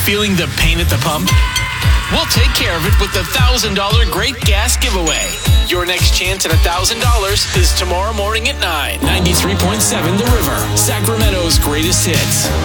Feeling the pain at the pump? We'll take care of it with the $1,000 Great Gas Giveaway. Your next chance at $1,000 is tomorrow morning at 9. 93.7 The River, Sacramento's greatest hits.